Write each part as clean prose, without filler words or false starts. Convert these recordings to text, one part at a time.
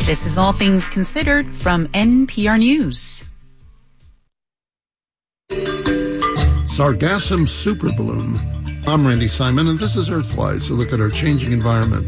This is All Things Considered from NPR News. Sargassum superbloom. I'm Randy Simon, and this is Earthwise, a look at our changing environment.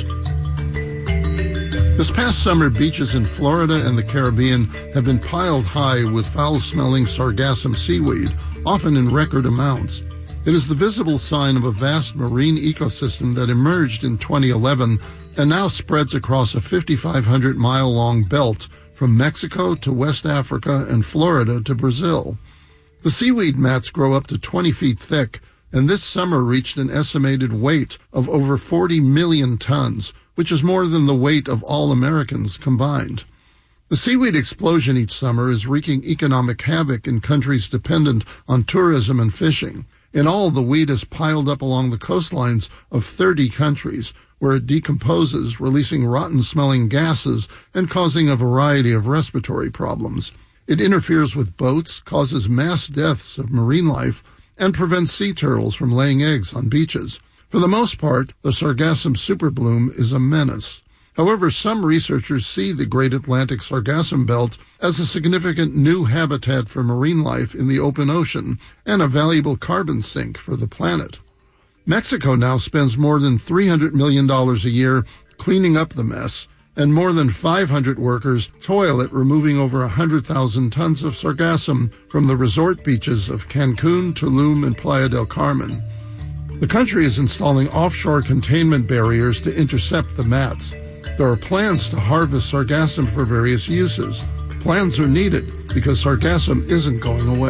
This past summer, beaches in Florida and the Caribbean have been piled high with foul-smelling sargassum seaweed, often in record amounts. It is the visible sign of a vast marine ecosystem that emerged in 2011 and now spreads across a 5,500-mile-long belt from Mexico to West Africa and Florida to Brazil. The seaweed mats grow up to 20 feet thick, and this summer reached an estimated weight of over 40 million tons, which is more than the weight of all Americans combined. The seaweed explosion each summer is wreaking economic havoc in countries dependent on tourism and fishing. In all, the weed is piled up along the coastlines of 30 countries, where it decomposes, releasing rotten-smelling gases and causing a variety of respiratory problems. It interferes with boats, causes mass deaths of marine life, and prevents sea turtles from laying eggs on beaches. For the most part, the sargassum superbloom is a menace. However, some researchers see the Great Atlantic Sargassum Belt as a significant new habitat for marine life in the open ocean and a valuable carbon sink for the planet. Mexico now spends more than $300 million a year cleaning up the mess, and more than 500 workers toil at removing over 100,000 tons of sargassum from the resort beaches of Cancun, Tulum, and Playa del Carmen. The country is installing offshore containment barriers to intercept the mats. There are plans to harvest sargassum for various uses. Plans are needed because sargassum isn't going away.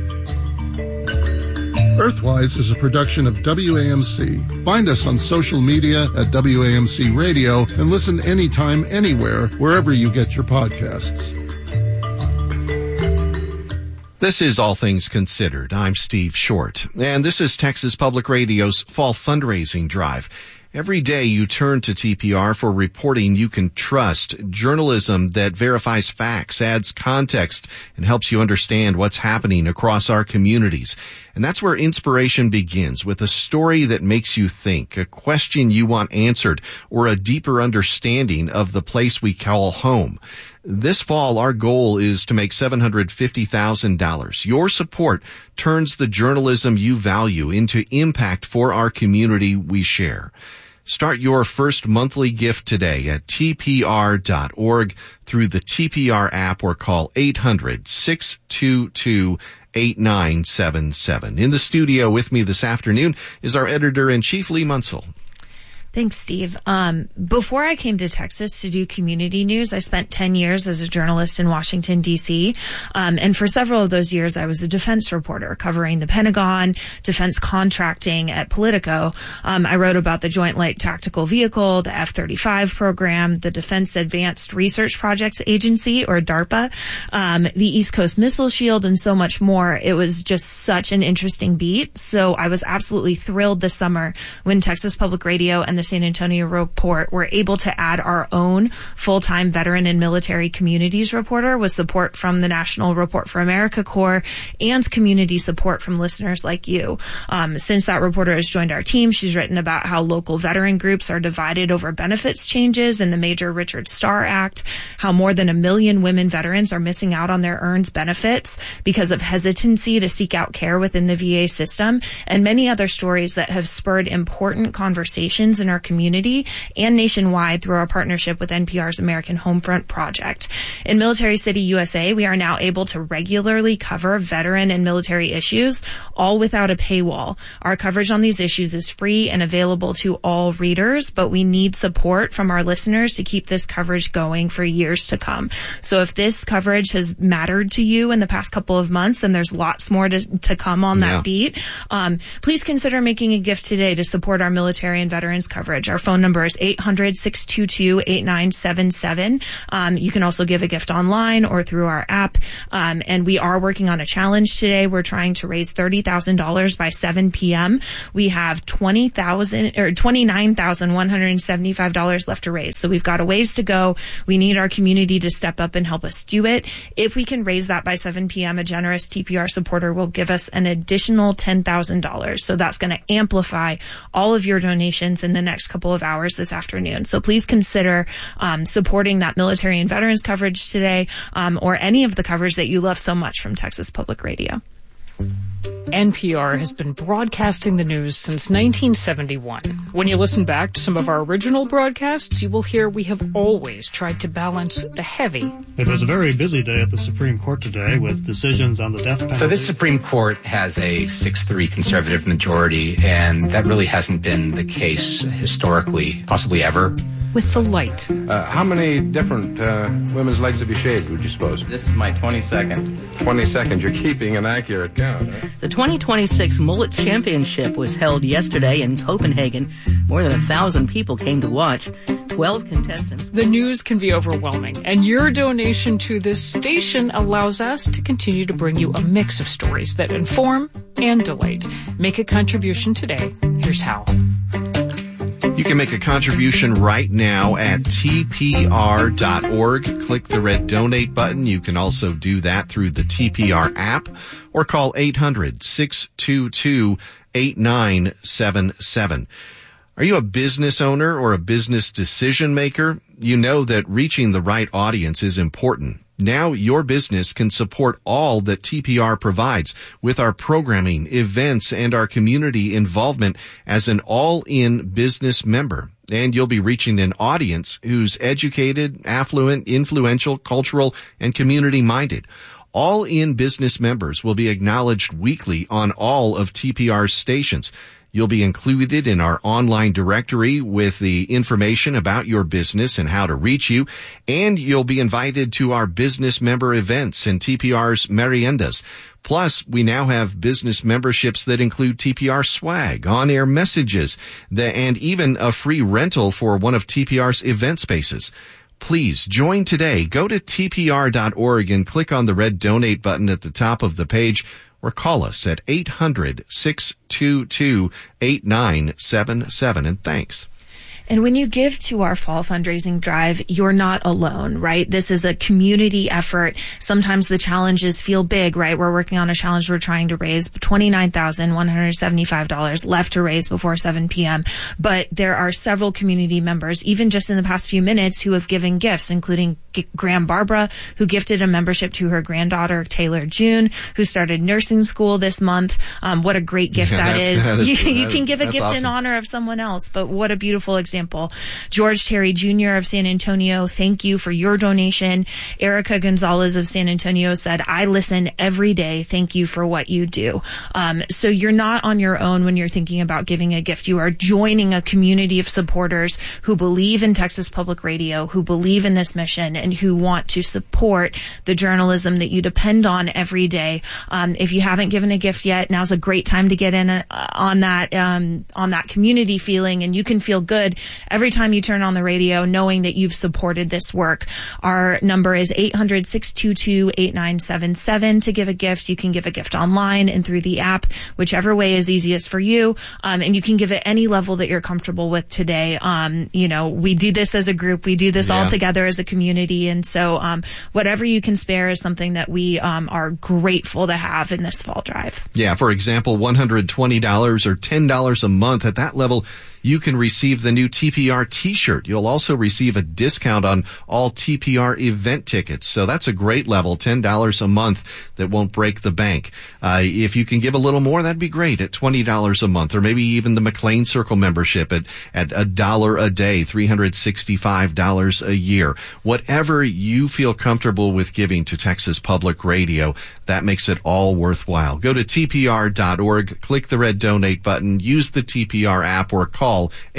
Earthwise is a production of WAMC. Find us on social media at WAMC Radio and listen anytime, anywhere, wherever you get your podcasts. This is All Things Considered. I'm Steve Short, and this is Texas Public Radio's Fall Fundraising Drive. Every day you turn to TPR for reporting you can trust, journalism that verifies facts, adds context, and helps you understand what's happening across our communities. And that's where inspiration begins, with a story that makes you think, a question you want answered, or a deeper understanding of the place we call home. This fall, our goal is to make $750,000. Your support turns the journalism you value into impact for our community we share. Start your first monthly gift today at tpr.org through the TPR app or call 800-622-8977. In the studio with me this afternoon is our editor-in-chief, Lee Munsell. Thanks, Steve. Before I came to Texas to do community news, I spent 10 years as a journalist in Washington, D.C. And for several of those years, I was a defense reporter covering the Pentagon, defense contracting at Politico. I wrote about the Joint Light Tactical Vehicle, the F-35 program, the Defense Advanced Research Projects Agency, or DARPA, the East Coast Missile Shield, and so much more. It was just such an interesting beat. So I was absolutely thrilled this summer when Texas Public Radio and the San Antonio Report were able to add our own full-time veteran and military communities reporter with support from the National Report for America Corps and community support from listeners like you. Since that reporter has joined our team, she's written about how local veteran groups are divided over benefits changes in the Major Richard Starr Act, how more than 1 million women veterans are missing out on their earned benefits because of hesitancy to seek out care within the VA system, and many other stories that have spurred important conversations in our community and nationwide through our partnership with NPR's American Homefront Project. In Military City, USA, we are now able to regularly cover veteran and military issues, all without a paywall. Our coverage on these issues is free and available to all readers, but we need support from our listeners to keep this coverage going for years to come. So if this coverage has mattered to you in the past couple of months, and there's lots more to come on that beat, please consider making a gift today to support our military and veterans coverage. Our phone number is 800-622-8977. You can also give a gift online or through our app. And we are working on a challenge today. We're trying to raise $30,000 by 7 p.m. We have $29,175 left to raise. So we've got a ways to go. We need our community to step up and help us do it. If we can raise that by 7 p.m., a generous TPR supporter will give us an additional $10,000. So that's going to amplify all of your donations in the next couple of hours this afternoon. So please consider supporting that military and veterans coverage today, or any of the coverage that you love so much from Texas Public Radio. NPR has been broadcasting the news since 1971. When you listen back to some of our original broadcasts, you will hear we have always tried to balance the heavy. It was a very busy day at the Supreme Court today with decisions on the death penalty. So this Supreme Court has a 6-3 conservative majority, and that really hasn't been the case historically, possibly ever. With the light. How many different women's legs have you shaved, would you suppose? This is my 22nd. 22nd. You're keeping an accurate count, huh? The 2026 Mullet Championship was held yesterday in Copenhagen. More than 1,000 people came to watch. 12 contestants. The news can be overwhelming, and your donation to this station allows us to continue to bring you a mix of stories that inform and delight. Make a contribution today. Here's how. You can make a contribution right now at tpr.org. Click the red donate button. You can also do that through the TPR app or call 800-622-8977. Are you a business owner or a business decision maker? You know that reaching the right audience is important. Now your business can support all that TPR provides with our programming, events, and our community involvement as an all-in business member. And you'll be reaching an audience who's educated, affluent, influential, cultural, and community-minded. All-in business members will be acknowledged weekly on all of TPR's stations. You'll be included in our online directory with the information about your business and how to reach you, and you'll be invited to our business member events and TPR's meriendas. Plus, we now have business memberships that include TPR swag, on-air messages, and even a free rental for one of TPR's event spaces. Please join today. Go to tpr.org and click on the red donate button at the top of the page, or call us at 800-622-8977. And thanks. And when you give to our fall fundraising drive, you're not alone, right? This is a community effort. Sometimes the challenges feel big, right? We're working on a challenge we're trying to raise $29,175 left to raise before 7 p.m. But there are several community members, even just in the past few minutes, who have given gifts, including Graham Barbara, who gifted a membership to her granddaughter, Taylor June, who started nursing school this month. What a great gift that is. You can give a gift awesome. In honor of someone else, but what a beautiful example. George Terry Jr. of San Antonio, thank you for your donation. Erica Gonzalez of San Antonio said, I listen every day. Thank you for what you do. So you're not on your own when you're thinking about giving a gift. You are joining a community of supporters who believe in Texas Public Radio, who believe in this mission, and who want to support the journalism that you depend on every day. If you haven't given a gift yet, now's a great time to get in on that community feeling, and you can feel good every time you turn on the radio knowing that you've supported this work. Our number is 800-622-8977 to give a gift. You can give a gift online and through the app, whichever way is easiest for you. And you can give at any level that you're comfortable with today. We do this as a group. We do this all together as a community. And so, whatever you can spare is something that we, are grateful to have in this fall drive. Yeah. For example, $120 or $10 a month at that level, you can receive the new TPR t-shirt. You'll also receive a discount on all TPR event tickets. So that's a great level, $10 a month that won't break the bank. If you can give a little more, that'd be great at $20 a month, or maybe even the McLean Circle membership at $1 a day, $365 a year. Whatever you feel comfortable with giving to Texas Public Radio, that makes it all worthwhile. Go to tpr.org, click the red donate button, use the TPR app, or call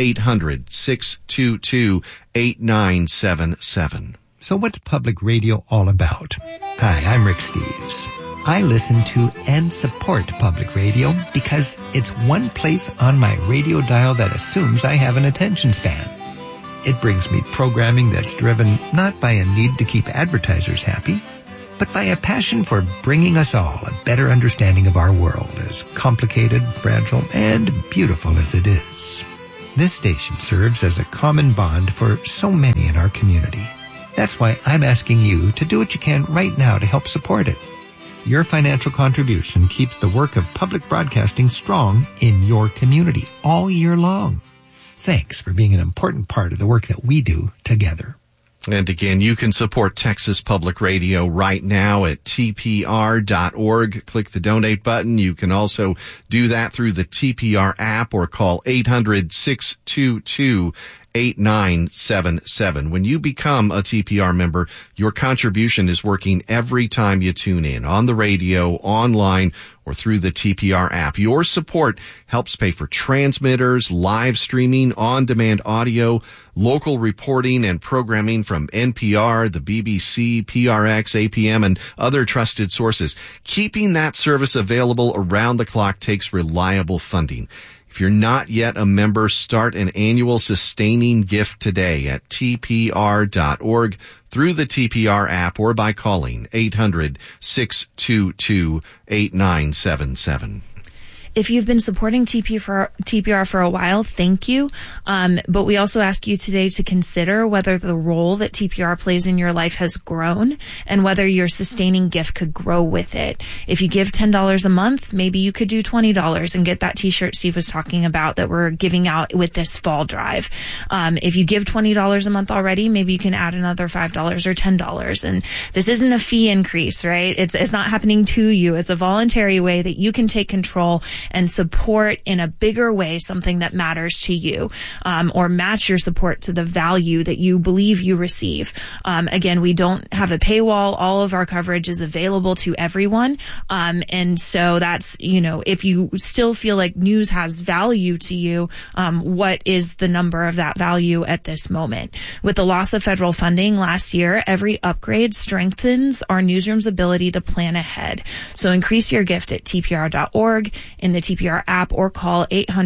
800-622-8977. So what's public radio all about? Hi, I'm Rick Steves. I listen to and support public radio because it's one place on my radio dial that assumes I have an attention span. It brings me programming that's driven not by a need to keep advertisers happy, but by a passion for bringing us all a better understanding of our world, as complicated, fragile, and beautiful as it is. This station serves as a common bond for so many in our community. That's why I'm asking you to do what you can right now to help support it. Your financial contribution keeps the work of public broadcasting strong in your community all year long. Thanks for being an important part of the work that we do together. And again, you can support Texas Public Radio right now at tpr.org. Click the donate button. You can also do that through the TPR app or call 800-622-8977. When you become a TPR member, your contribution is working every time you tune in, on the radio, online, or through the TPR app. Your support helps pay for transmitters, live streaming, on-demand audio, local reporting and programming from NPR, the BBC, PRX, APM, and other trusted sources. Keeping that service available around the clock takes reliable funding. If you're not yet a member, start an annual sustaining gift today at tpr.org, through the TPR app, or by calling 800-622-8977. If you've been supporting TPR for a while, thank you. But we also ask you today to consider whether the role that TPR plays in your life has grown and whether your sustaining gift could grow with it. If you give $10 a month, maybe you could do $20 and get that t-shirt Steve was talking about that we're giving out with this fall drive. If you give $20 a month already, maybe you can add another $5 or $10. And this isn't a fee increase, right? It's not happening to you. It's a voluntary way that you can take control and support in a bigger way something that matters to you, or match your support to the value that you believe you receive. Again, we don't have a paywall. All of our coverage is available to everyone. And so that's, if you still feel like news has value to you, what is the number of that value at this moment? With the loss of federal funding last year, every upgrade strengthens our newsroom's ability to plan ahead. So increase your gift at tpr.org, in the TPR app, or call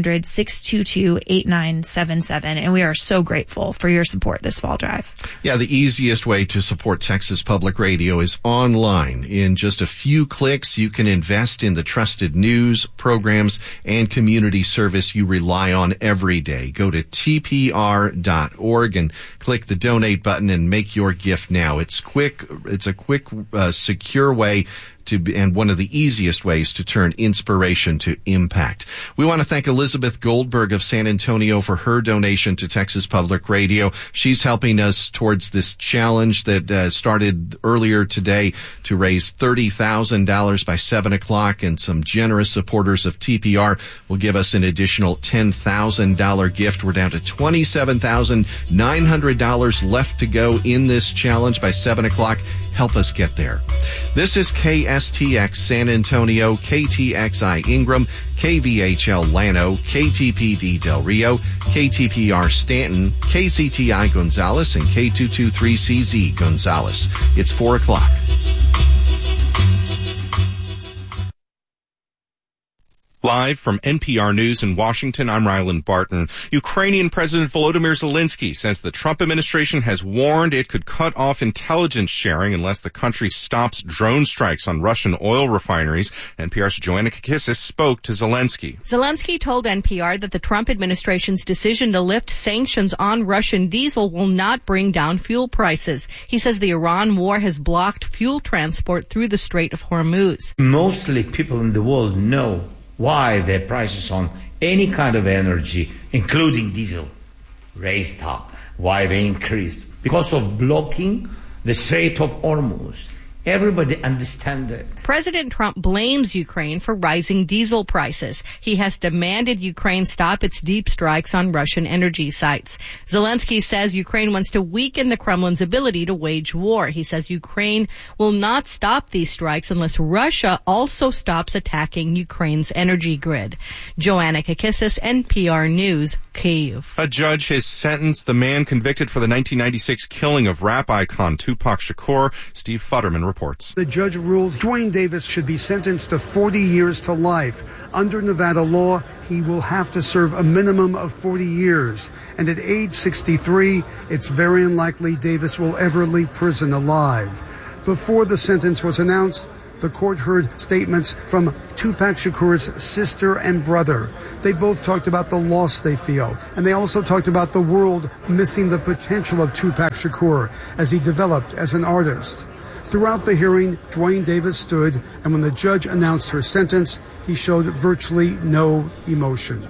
800-622-8977. And we are so grateful for your support this fall drive. Yeah, the easiest way to support Texas Public Radio is online. In just a few clicks, you can invest in the trusted news, programs, and community service you rely on every day. Go to tpr.org and click the donate button and make your gift now. It's quick. It's a quick, secure way and one of the easiest ways to turn inspiration to impact. We want to thank Elizabeth Goldberg of San Antonio for her donation to Texas Public Radio. She's helping us towards this challenge that started earlier today to raise $30,000 by 7 o'clock, and some generous supporters of TPR will give us an additional $10,000 gift. We're down to $27,900 left to go in this challenge by 7 o'clock. Help us get there. This is KSTX San Antonio, KTXI Ingram, KVHL Llano, KTPD Del Rio, KTPR Stanton, KCTI Gonzales, and K223CZ Gonzales. It's 4 o'clock. Live from NPR News in Washington, I'm Ryland Barton. Ukrainian President Volodymyr Zelensky says the Trump administration has warned it could cut off intelligence sharing unless the country stops drone strikes on Russian oil refineries. NPR's Joanna Kakissis spoke to Zelensky. Zelensky told NPR that the Trump administration's decision to lift sanctions on Russian diesel will not bring down fuel prices. He says the Iran war has blocked fuel transport through the Strait of Hormuz. Mostly people in the world know why the prices on any kind of energy, including diesel, raised up, why they increased. Because of blocking the Strait of Hormuz. Everybody understands it. President Trump blames Ukraine for rising diesel prices. He has demanded Ukraine stop its deep strikes on Russian energy sites. Zelensky says Ukraine wants to weaken the Kremlin's ability to wage war. He says Ukraine will not stop these strikes unless Russia also stops attacking Ukraine's energy grid. Joanna Kakissis, NPR News, Kyiv. A judge has sentenced the man convicted for the 1996 killing of rap icon Tupac Shakur. Steve Futterman reports. The judge ruled Dwayne Davis should be sentenced to 40 years to life. Under Nevada law, he will have to serve a minimum of 40 years. And at age 63, it's very unlikely Davis will ever leave prison alive. Before the sentence was announced, the court heard statements from Tupac Shakur's sister and brother. They both talked about the loss they feel, and they also talked about the world missing the potential of Tupac Shakur as he developed as an artist. Throughout the hearing, Dwayne Davis stood, and when the judge announced her sentence, he showed virtually no emotion.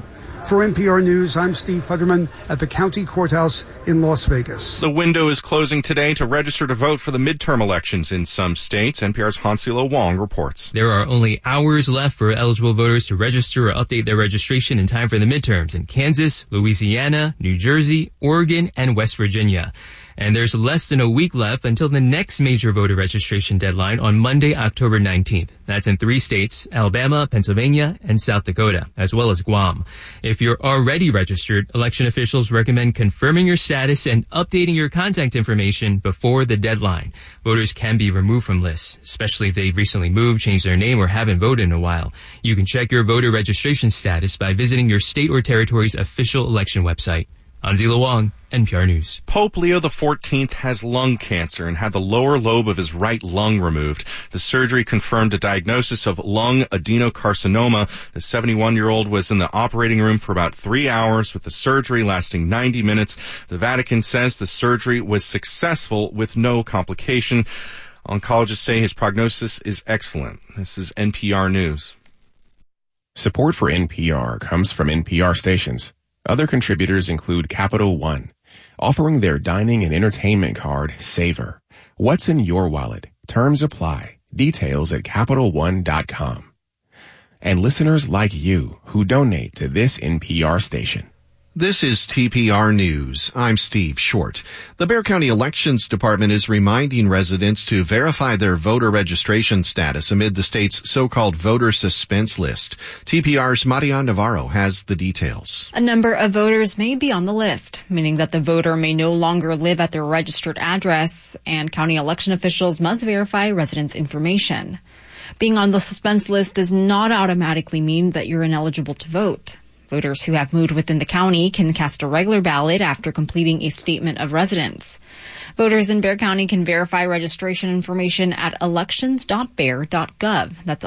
For NPR News, I'm Steve Futterman at the County Courthouse in Las Vegas. The window is closing today to register to vote for the midterm elections in some states. NPR's Hansilo Wong reports. There are only hours left for eligible voters to register or update their registration in time for the midterms in Kansas, Louisiana, New Jersey, Oregon, and West Virginia. And there's less than a week left until the next major voter registration deadline on Monday, October 19th. That's in 3 states, Alabama, Pennsylvania, and South Dakota, as well as Guam. If you're already registered, election officials recommend confirming your status and updating your contact information before the deadline. Voters can be removed from lists, especially if they've recently moved, changed their name, or haven't voted in a while. You can check your voter registration status by visiting your state or territory's official election website. Anzila Wong, NPR News. Pope Leo XIV has lung cancer and had the lower lobe of his right lung removed. The surgery confirmed a diagnosis of lung adenocarcinoma. The 71-year-old was in the operating room for about 3 hours, with the surgery lasting 90 minutes. The Vatican says the surgery was successful with no complication. Oncologists say his prognosis is excellent. This is NPR News. Support for NPR comes from NPR stations. Other contributors include Capital One, offering their dining and entertainment card, Savor. What's in your wallet? Terms apply. Details at CapitalOne.com. And listeners like you who donate to this NPR station. This is TPR News. I'm Steve Short. The Bexar County Elections Department is reminding residents to verify their voter registration status amid the state's so-called voter suspense list. TPR's Marian Navarro has the details. A number of voters may be on the list, meaning that the voter may no longer live at their registered address, and county election officials must verify residents' information. Being on the suspense list does not automatically mean that you're ineligible to vote. Voters who have moved within the county can cast a regular ballot after completing a statement of residence. Voters in Bexar County can verify registration information at elections.bexar.gov. That's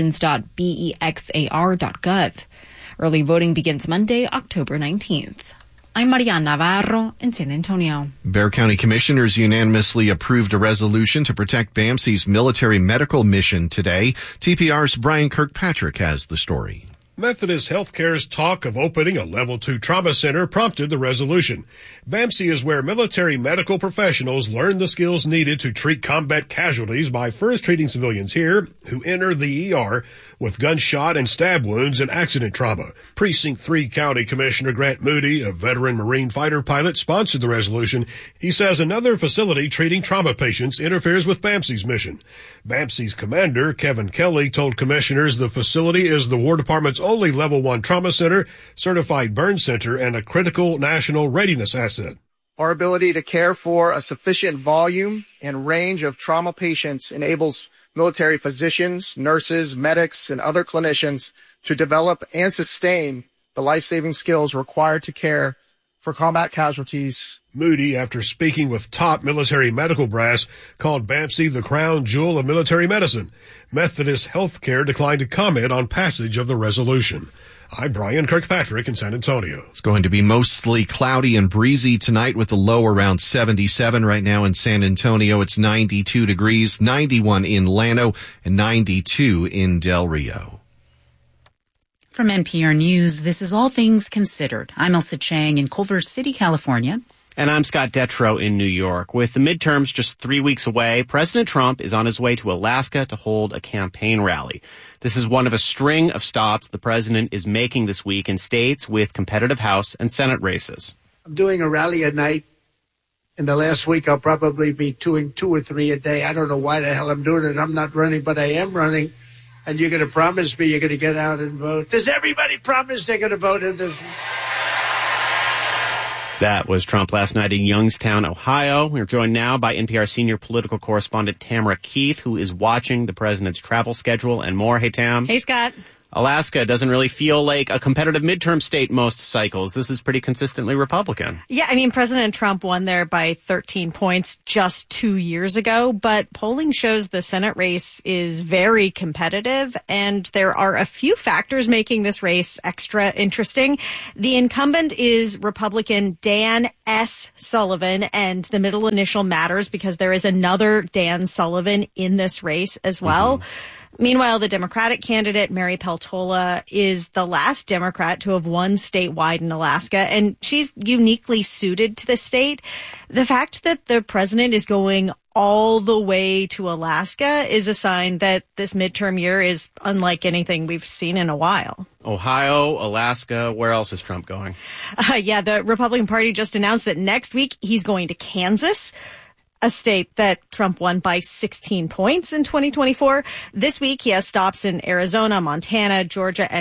elections.bexar.gov. Early voting begins Monday, October 19th. I'm Marian Navarro in San Antonio. Bexar County commissioners unanimously approved a resolution to protect BAMC's military medical mission today. TPR's Brian Kirkpatrick has the story. Methodist Healthcare's talk of opening a Level 2 trauma center prompted the resolution. BAMC is where military medical professionals learn the skills needed to treat combat casualties by first treating civilians here who enter the ER with gunshot and stab wounds and accident trauma. Precinct 3 County Commissioner Grant Moody, a veteran Marine fighter pilot, sponsored the resolution. He says another facility treating trauma patients interferes with BAMC's mission. BAMC's commander, Kevin Kelly, told commissioners the facility is the War Department's only Level 1 trauma center, certified burn center, and a critical national readiness asset. Our ability to care for a sufficient volume and range of trauma patients enables military physicians, nurses, medics, and other clinicians to develop and sustain the life-saving skills required to care for combat casualties. Moody, after speaking with top military medical brass, called BAMC the crown jewel of military medicine. Methodist Healthcare declined to comment on passage of the resolution. I'm Brian Kirkpatrick in San Antonio. It's going to be mostly cloudy and breezy tonight with a low around 77 right now in San Antonio. It's 92 degrees, 91 in Llano, and 92 in Del Rio. From NPR News, this is All Things Considered. I'm Elsa Chang in Culver City, California. And I'm Scott Detrow in New York. With the midterms just 3 weeks away, President Trump is on his way to Alaska to hold a campaign rally. This is one of a string of stops the president is making this week in states with competitive House and Senate races. I'm doing a rally at night. In the last week, I'll probably be doing 2 or 3 a day. I don't know why the hell I'm doing it. I'm not running, but I am running. And you're going to promise me you're going to get out and vote. Does everybody promise they're going to vote in this? That was Trump last night in Youngstown, Ohio. We're joined now by NPR senior political correspondent Tamara Keith, who is watching the president's travel schedule and more. Hey, Tam. Hey, Scott. Alaska doesn't really feel like a competitive midterm state most cycles. This is pretty consistently Republican. Yeah, I mean, President Trump won there by 13 points just 2 years ago, but polling shows the Senate race is very competitive, and there are a few factors making this race extra interesting. The incumbent is Republican Dan S. Sullivan, and the middle initial matters because there is another Dan Sullivan in this race as well. Meanwhile, the Democratic candidate, Mary Peltola, is the last Democrat to have won statewide in Alaska, and she's uniquely suited to the state. The fact that the president is going all the way to Alaska is a sign that this midterm year is unlike anything we've seen in a while. Ohio, Alaska, where else is Trump going? The Republican Party just announced that next week he's going to Kansas, a state that Trump won by 16 points in 2024. This week, he has stops in Arizona, Montana, Georgia, and